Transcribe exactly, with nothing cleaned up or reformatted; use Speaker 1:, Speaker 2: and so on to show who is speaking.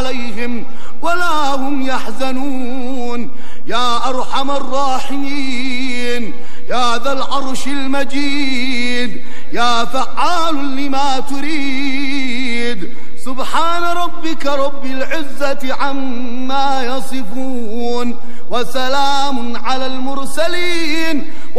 Speaker 1: عليهم ولا هم يحزنون. يا أرحم الراحمين، يا ذا العرش المجيد، يا فعال لما تريد. سبحان ربك رب العزة عما يصفون، وسلام على المرسلين.